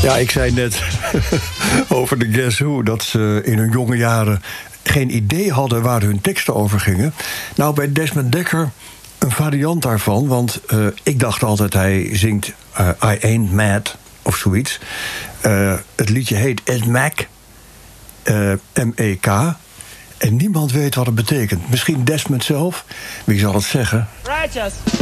Ja, ik zei net over de Guess Who dat ze in hun jonge jaren geen idee hadden waar hun teksten over gingen. Nou, bij Desmond Dekker een variant daarvan, want ik dacht altijd hij zingt I Ain't Mad of zoiets. Het liedje heet Ed Mac, M-E-K. En niemand weet wat het betekent. Misschien Desmond zelf, wie zal het zeggen? Righteous.